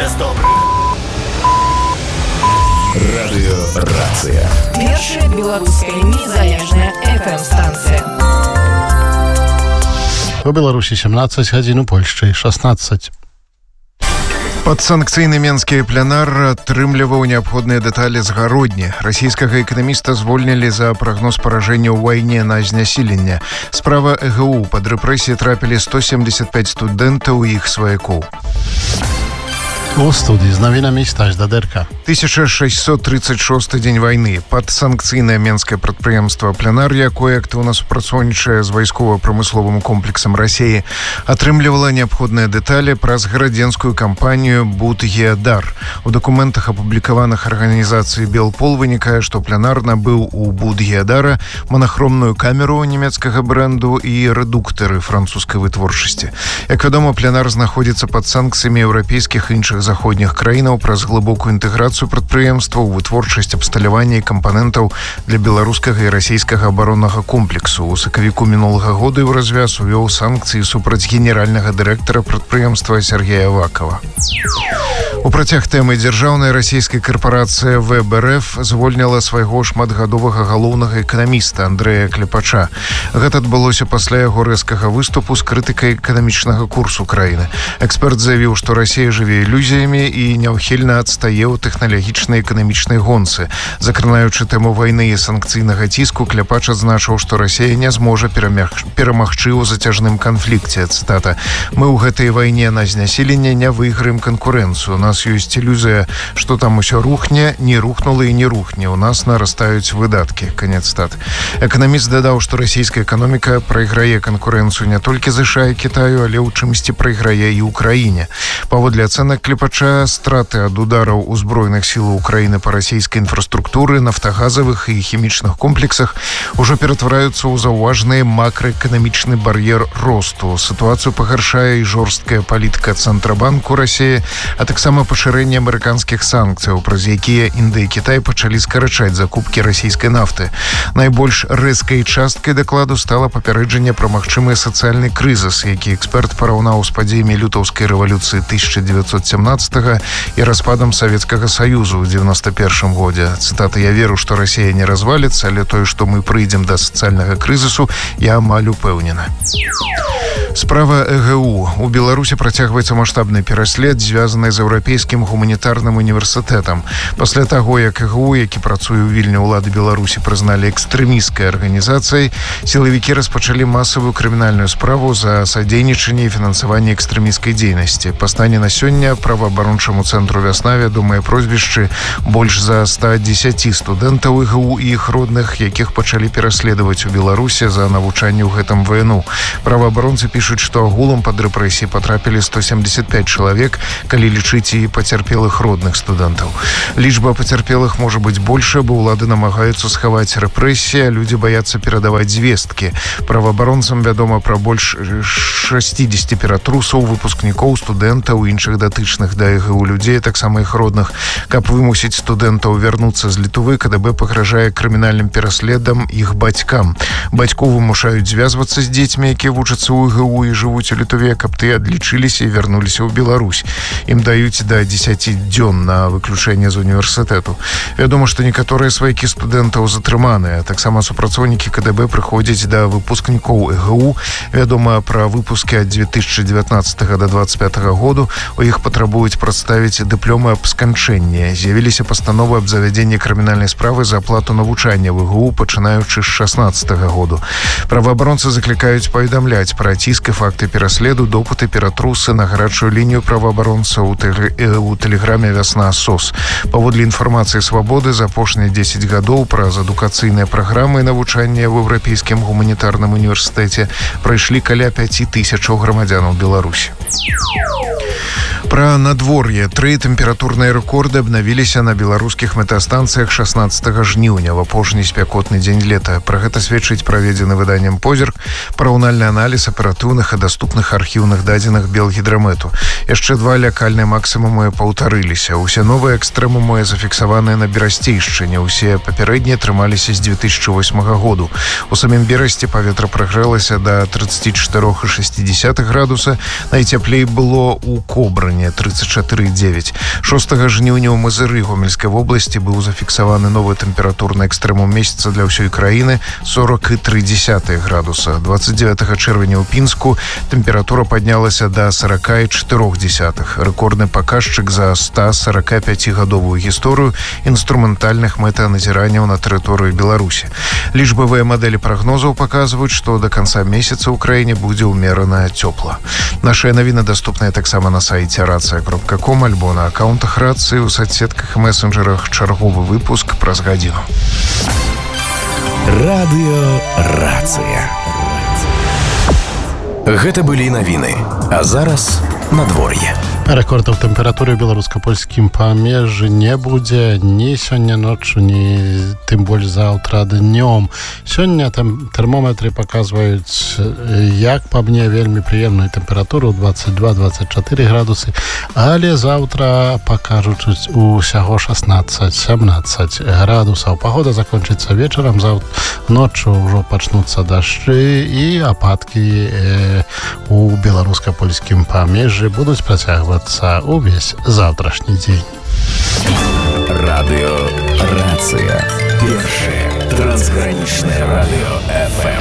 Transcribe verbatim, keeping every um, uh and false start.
без добрых. Радыёрацыя. Першая беларуская незалежная эф эм-станцыя. У Беларусі сямнаццаць гадзін, у Польшчы шаснаццаць. Падсанкцыйны менскі пленар атрымліваў неабходныя дэталі з гародні. Расійскага эканаміста звольнілі за прагноз паражэння ў вайне на знясіленне. Справа э гэ у. Пад рэпрэсіі трапілі сто семьдесят пять студэнтаў і іх сваякоў. У студии з навінамі Стась Дадэрка. тысяча шестьсот тридцать шосты дзень вайны. Падсанкцыйнае менскае прадпрыемства «Пленар», якое актыўна супрацоўнічае з вайскова-прамысловым комплексам Расіі, атрымлівала неабходныя дэталі праз гарадзенскую кампанію «Будгеадар». У дакументах, апублікаваных арганізацыяй «Белпол», вынікае, што «Пленар» набыў у «Будгеадара» манахромную камеру нямецкага бренду і рэдуктары французскай вытворчасці. Як вядома, «Пленар» знаходзіцца пад санкцыямі еўрапейскіх і іншых заходніх краінаў праз глыбокую інтэграцыю прадпрыемства ў вытворчасць абсталявання і кампанентаў для беларускага і расійскага абароннага комплексу. У сакавіку мінулага года ў развяз увёў санкцыі супраць генеральнага дырэктара прадпрыемства Сергея Авакова. У працяг тэмы дзяржаўная расійская карпарацыя вэ бэ эр эф звольніла свайго шматгадовага галоўнага эканаміста Андрэя Кляпача. Гэта адбылося пасля яго рэзкага выступу з крытыкай эканамічнага курсу краіны. Эксперт заявіў, што Расія жыве ілюзіямі і няўхільна адстае ў тэхналагічнай эканамічнай гонцы. Закранаючы тэму вайны і санкцыйнага ціску, Кляпач адзначыў, што Расія не зможа перамагчы ў зацяжным канфлікце. Цытата: «Мы ў гэтай вайне на знясіленне не выйграем канкурэнцыю. У нас ёсць ілюзія, што там усё рухне, не рухнула і не рухне. У нас нарастаюць выдаткі». Канец цытаты. Эканаміст дадаў, што расійская эканоміка прайграе канкурэнцыю не толькі ЗША і Кітаю, але ў чымсьці прайграе і ўкраіне. Паводле ацэнак Кляпача, страты ад удараў узброеных сілаў Украіны па расійскай інфраструктуры, нафтагазавых і хімічных комплексах ужо ператвараюцца ў заўважны макраэканамічны бар'ер росту. Сітуацыю пагаршае і жорсткая палітыка Цэнтрабанку Расіі, а таксама пашырэнне амерыканскіх санкцыяў, праз якія Індыя і Кітай пачалі скарачаць закупкі расійскай нафты. Найбольш рэзкай часткай дакладу стала папярэджанне пра магчымы сацыяльны крызіс, які эксперт параўнаў з падзеямі лютаўскай рэвалюцыі тысяча девятьсот семнадцатого і распадам Савецкага Саюзу ў девяносто первом годзе. Цытата: «Я веру, што Расія не разваліцца, але тое, што мы прыйдзем да сацыяльнага крызісу, я амаль упэўнена». Справа э гэ у. У Беларусі працягваецца маштабны пераслед, звязаны з еўрапейскім гуманітарным універсітэтам. Пасля таго, як э гэ у, які працуе ў Вільні, ўлады Беларусі прызналі экстрэмісцкай арганізацыяй, сілавікі распачалі масавую крымінальную справу за садзейнічанне і фінансаванне экстрэмісцкай дзейнасці. Па стане на сёння праваабарончаму цэнтру «Вясна» вядомыя прозвішчы больш за ста дзесяці студэнтаў э гэ у і іх родных, якіх пачалі пераследаваць у Беларусі за навучанне ў гэтым вэ эн у. Праваабаронцы пішуць, што агулам пад рэпрэсіі патрапілі сто семьдесят пять чалавек, калі лічыць і пацярпелых родных студэнтаў. Лічба пацярпелых можа быць большая, бо ўлады намагаюцца схаваць рэпрэсіі, а людзі баяцца перадаваць звесткі. Праваабаронцам вядома пра больш шестьдесят ператрусаў, выпускнікоў, студэнтаў і іншых датычных да э гэ у людзей, таксама іх родных. Каб вымусіць студэнтаў вярнуцца з Літвы, ка дэ бэ пагражае крымінальным пераследам іх бацькам. Бацькоў вымушаюць звязвацца з дзецьмі, якія вучацца ў э гэ у і жывуць у Літве, каб тыя адлічыліся і вярнуліся ў Беларусь. Ім даюць да дзесяці дзён на выключэнне з універсітэту. Вядома, што некаторыя сваякі студэнтаў затрыманыя. Таксама супрацоўнікі ка дэ бэ прыходзяць да выпускнікоў э гэ у. Вядома пра выпускі ад две тысячи девятнадцатого до двадцать пятого году. У іх патрабуюць прадставіць дыпломы аб сканчэнні. З'явіліся пастановы аб завядзенні крымінальнай справы за аплату навучання в э гэ у, пачынаючы з шаснаццатага году. Праваабаронцы заклікаюць паведамляць пра ціск і факты пераследу, допыты, ператрусы на гарачую лінію праваабаронцаў у, тэле, у тэлеграме «Вясна СОС». Паводле інфармацыі «Свабоды», за апошнія дзесяць гадоў праз адукацыйныя праграмы навучання ў еўрапейскім гуманітарным універсітэце прайшлі каля пяці тысячаў грамадзянаў Беларусі. Пра надвор'е. Тры тэмпературныя рэкорды абнавіліся на беларускіх метэастанцыях шаснаццатага жніўня, в апошні спякотны дзень лета. Пра гэта сведчыць праведзены выданнем «Позірк» параўнальны аналіз аператыўных і даступных архіўных дадзеных Белгідрамэту. Яшчэ два лякальныя максімумы паўтарыліся. Усе новыя экстрэмумы зафіксаваныя на Берасцейшчыне. Усе папярэднія трымаліся з две тысячи восьмага году. У самім Берасці паветра прагрэлася да тридцати четырёх і шэсцідзесятых градуса. Найцяплей было у Кобрыні. цыркульнае тридцать четыре и девять. шостага жніўня ў Мазыры Гомельскай вобласці быў зафіксаваны новы тэмпературны экстрэмум месяца для ўсёй краіны сорок и три десятых градуса. двадцать девятага чэрвеня ў Пінску тэмпература паднялася да сорок и четыре десятых. Рэкордны паказчык за сто сорок пятигадовую гісторыю інструментальных мэтаназіранняў на тэрыторыі Беларусі. Лічбавыя мадэлі прагнозаў паказваюць, што да канца месяца ў краіне будзе ўмерана цёпла. Нашыя навіны даступныя таксама на сайце рацыя кропка ком альбо на аккаунтах рацыі ў соцсетках і месенджерах. Чарговы выпуск праз гадзіну. Радыё Рацыя. Гэта былі навіны. А зараз надвор'е. Рэкордаў тэмпературы ў беларуска-польскім памежжы не будзе ні сёння ноччу, ні тым больш заўтра днём. Сёння там тэрмометры паказваюць, як па мне, вельмі прыемную тэмпературу двадцать два двадцать четыре градусы, але заўтра пакажуць усяго шестнадцать семнадцать градусаў. Пагода закончыцца вечарам, заўтра ноччу ўжо пачнуцца дажджы і ападкі э, у беларуска-польскім памежжы будуць працягвацца увесь завтрашні дзень. Радыё Рацыя. Першае трансгранічнае радыё эф эм.